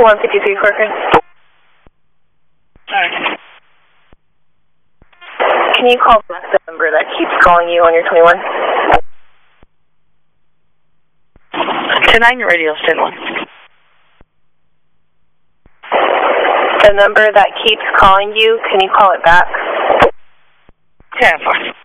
153 Corcoran. Alright. Can you call back the number that keeps calling you on your 21? 10-9, your radio, stand 1. The number that keeps calling you, can you call it back? 10-4.